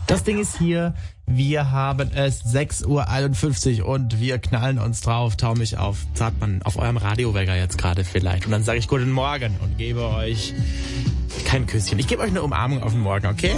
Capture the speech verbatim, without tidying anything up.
Das Ding ist hier, wir haben es sechs Uhr einundfünfzig und wir knallen uns drauf, taumig auf, sagt man, auf eurem Radiowecker jetzt gerade vielleicht. Und dann sage ich guten Morgen und gebe euch kein Küsschen. Ich gebe euch eine Umarmung auf den Morgen, okay?